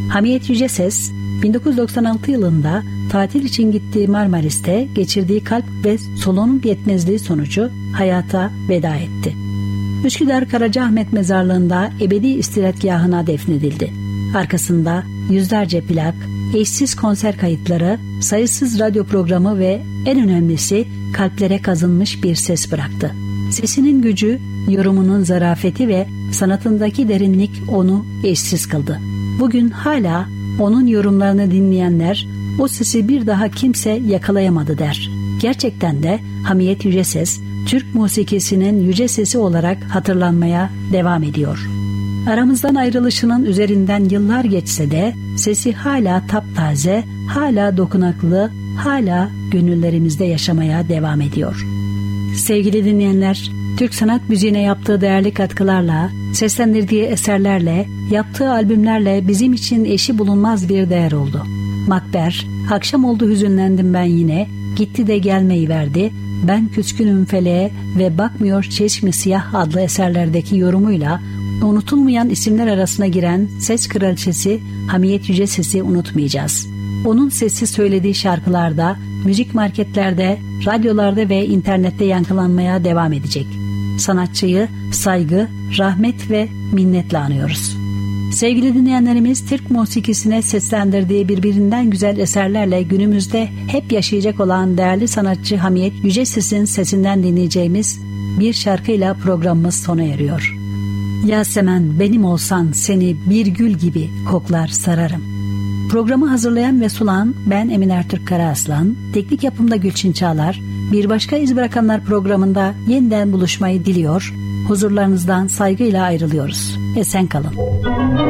Hamiyet Yüceses 1996 yılında tatil için gittiği Marmaris'te geçirdiği kalp ve solunum yetmezliği sonucu hayata veda etti. Üsküdar Karacaahmet Mezarlığı'nda ebedi istirahatgahına defnedildi. Arkasında yüzlerce plak, eşsiz konser kayıtları, sayısız radyo programı ve en önemlisi kalplere kazınmış bir ses bıraktı. Sesinin gücü, yorumunun zarafeti ve sanatındaki derinlik onu eşsiz kıldı. Bugün hala onun yorumlarını dinleyenler o sesi bir daha kimse yakalayamadı der. Gerçekten de Hamiyet Yüceses, Türk musikisinin yüce sesi olarak hatırlanmaya devam ediyor. Aramızdan ayrılışının üzerinden yıllar geçse de sesi hala taptaze, hala dokunaklı, hala gönüllerimizde yaşamaya devam ediyor. Sevgili dinleyenler, Türk sanat müziğine yaptığı değerli katkılarla, seslendirdiği eserlerle, yaptığı albümlerle bizim için eşi bulunmaz bir değer oldu. Makber, Akşam oldu hüzünlendim ben yine, Gitti de gelmeyi verdi, Ben küskünüm feleğe ve Bakmıyor çeşmi siyah adlı eserlerdeki yorumuyla unutulmayan isimler arasına giren ses kraliçesi Hamiyet Yüceses'i unutmayacağız. Onun sesi söylediği şarkılarda, müzik marketlerde, radyolarda ve internette yankılanmaya devam edecek. Sanatçıyı saygı, rahmet ve minnetle anıyoruz. Sevgili dinleyenlerimiz, Türk musikisine seslendirdiği birbirinden güzel eserlerle günümüzde hep yaşayacak olan değerli sanatçı Hamiyet Yüceses'in sesinden dinleyeceğimiz bir şarkıyla programımız sona eriyor. Yasemen benim olsan seni bir gül gibi koklar sararım. Programı hazırlayan ve sunan ben Emin Ertürk Karaaslan, teknik yapımda Gülçin Çağlar, Bir Başka İz Bırakanlar programında yeniden buluşmayı diliyor, huzurlarınızdan saygıyla ayrılıyoruz. Esen kalın.